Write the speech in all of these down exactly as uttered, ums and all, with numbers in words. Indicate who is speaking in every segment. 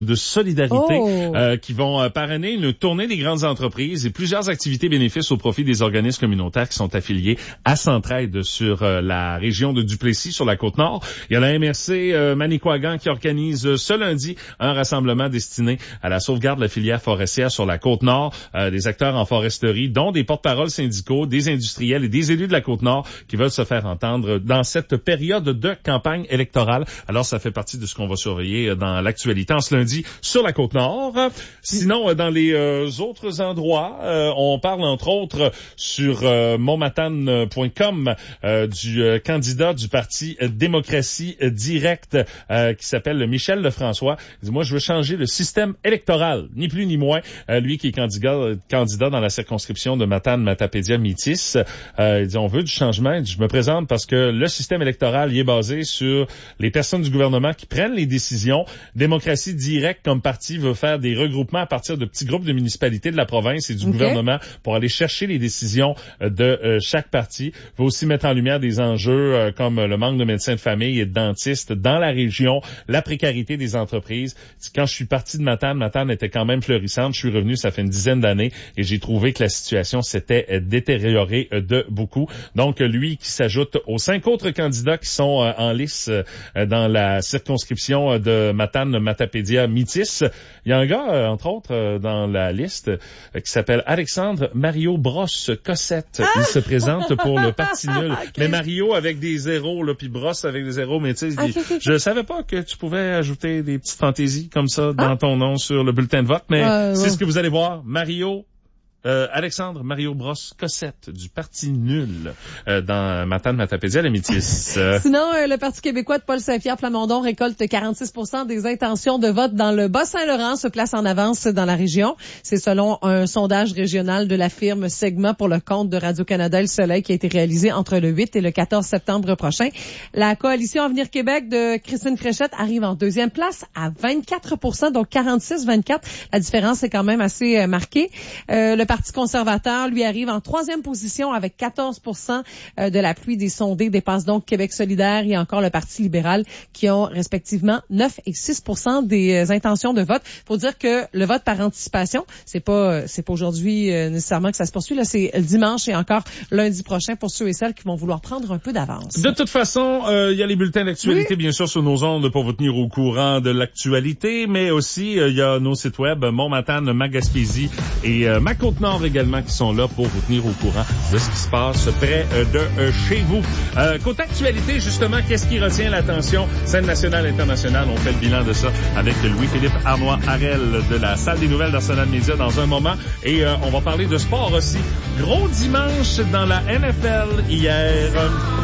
Speaker 1: de solidarité
Speaker 2: oh.
Speaker 1: euh, qui vont euh, parrainer une tournée des grandes entreprises et plusieurs activités bénéfices au profit des organismes communautaires qui sont affiliés à Centraide sur euh, la région de Duplessis, sur la Côte-Nord. Il y a la M R C euh, Manicouagan qui organise euh, ce lundi un rassemblement destiné à la sauvegarde de la filière forestière sur la Côte-Nord. Euh, des acteurs en foresterie, dont des porte-paroles syndicaux, des industriels et des élus de la Côte-Nord qui veulent se faire entendre dans cette période de campagne électorale. Alors, ça fait partie de ce qu'on va surveiller dans l'actualité en ce lundi sur la Côte-Nord. Sinon, dans les euh, autres endroits, euh, on parle entre autres sur euh, montmatane point com euh, du euh, candidat du parti euh, Démocratie euh, Directe euh, qui s'appelle Michel Lefrançois. Il dit, moi, je veux changer le système électoral, ni plus ni moins. Euh, lui qui est candidat, euh, candidat dans la circonscription de Matane-Matapédia-Métis. Euh, il dit, on veut du changement. Il dit, je me présente parce que le système électoral, il est basé sur les personnes du gouvernement qui prennent les décisions. Démocratie Directe, comme parti, veut faire des regroupements à partir de petits groupes de municipalités de la province et du okay. gouvernement pour aller chercher les décisions de euh, chaque parti. Veut aussi mettre en lumière des enjeux euh, comme le manque de médecins de famille et de dentistes dans la région, la précarité des entreprises. Quand je suis parti de Matane, Matane était quand même florissante. Je suis revenu, ça fait une dizaine d'années et j'ai trouvé que la situation s'était détériorée de beaucoup. Donc, lui qui s'ajoute aux cinq autres candidats qui sont euh, en lice euh, dans la circonscription de Matane-Matapédia-Métis. Il y a un gars, euh, entre autres, euh, dans la liste euh, qui s'appelle Alexandre Mario Brosse Cossette. Ah! Il se présente pour le Parti nul. Okay. Mais Mario avec des zéros, là, puis Brosse avec des zéros. Mais tu sais, okay, okay. je savais pas que tu pouvais ajouter des petites fantaisies comme ça dans ah? ton nom sur le bulletin de vote. Mais euh, c'est ouais. ce que vous allez voir. Mario Euh, Alexandre Mario Brosse Cossette du Parti nul euh, dans Matane-Matapédia-Métis. Euh...
Speaker 2: Sinon, euh, le Parti québécois de Paul Saint-Pierre Plamondon récolte quarante-six pour cent des intentions de vote dans le Bas-Saint-Laurent, se place en avance dans la région. C'est selon un sondage régional de la firme Segma pour le compte de Radio-Canada et Le Soleil qui a été réalisé entre le huit et le quatorze septembre prochain. La coalition Avenir Québec de Christine Fréchette arrive en deuxième place à vingt-quatre pour cent, donc quarante-six vingt-quatre. La différence est quand même assez euh, marquée. Euh, le Parti conservateur, lui, arrive en troisième position avec quatorze pour cent de l'appui des sondés, dépasse donc Québec solidaire et encore le Parti libéral qui ont respectivement neuf et six pour cent des intentions de vote. Faut dire que le vote par anticipation, c'est pas c'est pas aujourd'hui nécessairement que ça se poursuit, là, c'est dimanche et encore lundi prochain pour ceux et celles qui vont vouloir prendre un peu d'avance.
Speaker 1: De toute façon, il euh, y a les bulletins d'actualité, oui. bien sûr, sur nos ondes pour vous tenir au courant de l'actualité, mais aussi il euh, y a nos sites web, Montmatane, Magaspésie et euh, ma Côte Nord également qui sont là pour vous tenir au courant de ce qui se passe près de euh, chez vous. Euh, côté actualité, justement, qu'est-ce qui retient l'attention? Scène nationale, internationale, on fait le bilan de ça avec Louis-Philippe Arnois-Harel de la Salle des nouvelles d'Arsenal Média dans un moment. Et euh, on va parler de sport aussi. Gros dimanche dans la N F L hier.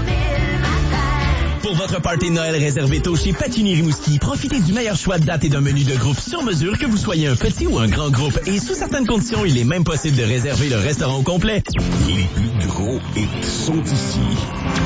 Speaker 3: Pour votre party de Noël réservé tôt chez Patini Rimouski, profitez du meilleur choix de date et d'un menu de groupe sur mesure, que vous soyez un petit ou un grand groupe. Et sous certaines conditions, il est même possible de réserver le restaurant au complet.
Speaker 4: Les plus gros hits sont ici.